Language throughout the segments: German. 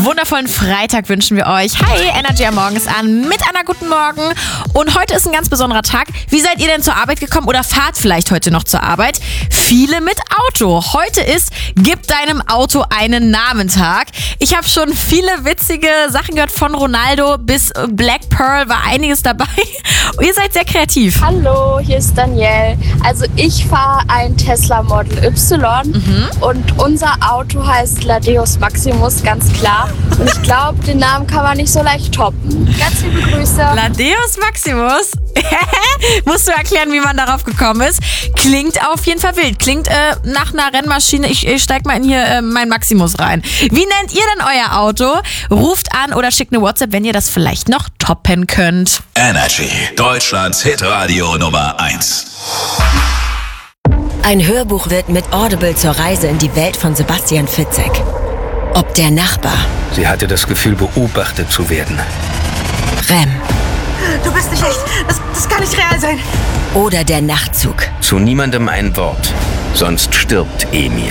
wundervollen Freitag wünschen wir euch. Hi, Energy am Morgen ist an mit Anna, guten Morgen. Und heute ist ein ganz besonderer Tag. Wie seid ihr denn zur Arbeit gekommen oder fahrt vielleicht heute noch zur Arbeit? Viele mit Auto. Heute ist Gib deinem Auto einen Namen-Tag. Ich habe schon viele witzige Sachen gehört, von Ronaldo bis Black Pearl war einiges dabei. Ihr seid sehr kreativ. Hallo, hier ist Danielle. Also ich fahre ein Tesla Model Y und unser Auto heißt Ladeus Maximus, ganz klar. Und ich glaube, den Namen kann man nicht so leicht toppen. Ganz liebe Grüße. Ladeus Maximus? Musst du erklären, wie man darauf gekommen ist. Klingt auf jeden Fall wild. Klingt nach einer Rennmaschine. Ich steig mal in hier mein Maximus rein. Wie nennt ihr denn euer Auto? Ruft an oder schickt eine WhatsApp, wenn ihr das vielleicht noch toppen könnt. Energy, Deutschlands Hitradio Nummer 1. Ein Hörbuch wird mit Audible zur Reise in die Welt von Sebastian Fitzek. Ob der Nachbar, Sie hatte das Gefühl, beobachtet zu werden. Rem Du bist nicht echt. Das kann nicht real sein. oder der Nachtzug. Zu niemandem ein Wort, sonst stirbt Emil.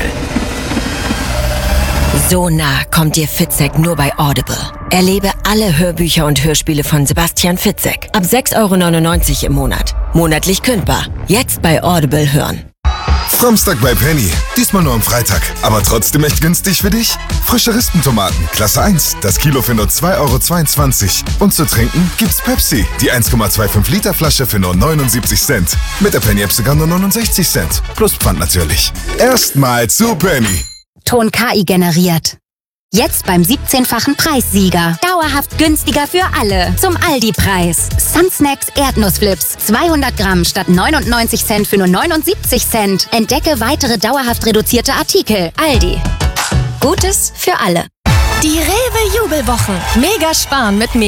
So nah kommt dir Fitzek nur bei Audible. Erlebe alle Hörbücher und Hörspiele von Sebastian Fitzek. Ab 6,99 € im Monat. Monatlich kündbar. Jetzt bei Audible hören. Samstag bei Penny. Diesmal nur am Freitag. Aber trotzdem echt günstig für dich? Frische Rispentomaten, Klasse 1. Das Kilo für nur 2,22 €. Und zu trinken gibt's Pepsi. Die 1,25 Liter Flasche für nur 79 Cent. Mit der Penny-App sogar nur 69 Cent. Plus Pfand natürlich. Erstmal zu Penny. Ton KI generiert. Jetzt beim 17-fachen Preissieger. Dauerhaft günstiger für alle. Zum Aldi-Preis. Sunsnacks Erdnussflips. 200 Gramm statt 99 Cent für nur 79 Cent. Entdecke weitere dauerhaft reduzierte Artikel. Aldi. Gutes für alle. Die Rewe Jubelwochen. Mega sparen mit